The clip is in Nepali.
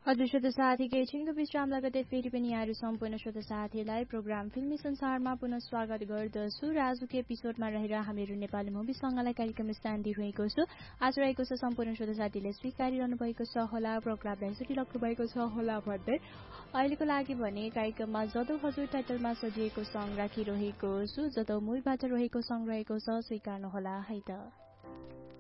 हजुर श्रोता साथी केही छिनको विश्राम लगतै फेरि पनि यहाँहरू सम्पूर्ण श्रोता साथीलाई प्रोग्राम फिल्मी संसारमा पुनः स्वागत गर्दछु र आजको एपिसोडमा रहेर हामीहरू नेपाली मुभी सँगलाई कार्यक्रम स्थान दिइरहेको छु। आज रहेको छ सम्पूर्ण श्रोता साथीले स्वीकारिरहनु भएको छ होला, प्रोग्रामलाई सुनिरहनु भएको छ होला भन्दै अहिलेको लागि भने कार्यक्रममा जदौ हजुर टाइटलमा सजिएको सङ्ग राखिरहेको छु। जदौ मुभीबाट रहेको सङ्ग रहेको छ, स्वीकार्नु होला है त।